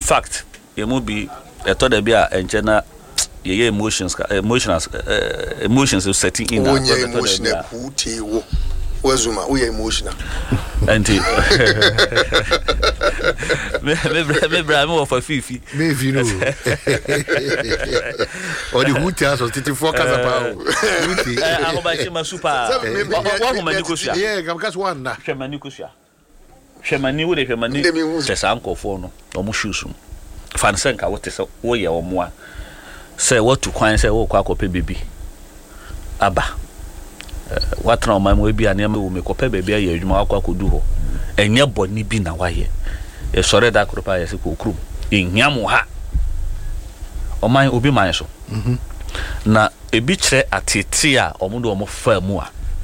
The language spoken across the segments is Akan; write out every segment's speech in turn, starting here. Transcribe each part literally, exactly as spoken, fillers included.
fact you mo be e to da bia enchena ye emotions emotions uh, emotions is setting in that emotional puti wo wazuma we emotional anti me me me bra me for fifi me fi no o di huti aso titi focus about huti eh akoba chema super wa ko mani ko sia yeah kam kas one na hwemani ko sia hwemani wo de hwemani te sankofo no o mo shoes fan senka wo te se wo ye o mo a se what to kwan se wo kwa kope baby aba what na o ma mo bia na me me kope baby aye adwuma akwa kodu ho enye boni bi na waye e sore da kropa ye se ko krum enhiam ha o man obi man so mhm na ebi kire atete a omo do omo fa mu a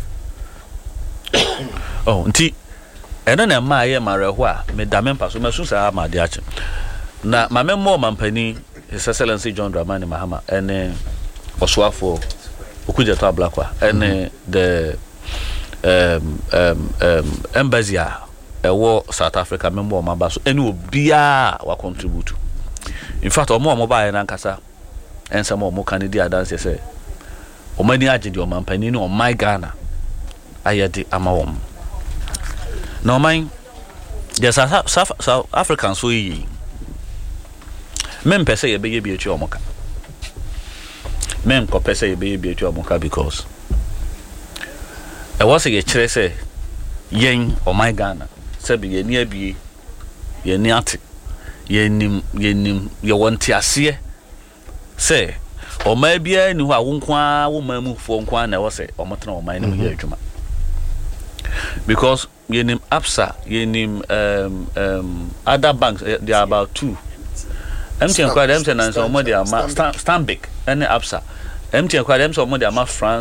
oh nti eno na ma ye mareho a me da me mpa so me susa ma de ache na ma me mo mampani His Excellency John Dramani Mahama and Oswafo Okujeto Ablakwa and the um um um embassy a wo South Africa member maba so ene obia wa contribute. In fact omo omo ba na nkasa ensa mo Canada dance say o mani agide o mampani ni o my Ghana ayede amawom na o man the South, South, South Africans so yi mem pese ye beye bi etu omoka mem ko pese ye beye bi etu omoka because e was ye kire say yen o my Ghana say be ye ni abie ye ni ate ye nim ye nim ye wonte ase say o ma bia ni ho a wonkwa wo ma mu fo nkwa na wo say o motena o man ni ye adwuma because ye nim Absa ye nim um um other banks they are about two M T N kwad M T N and so mo dey ama Stanbic and Absa M T N kwad M so mo dey ama France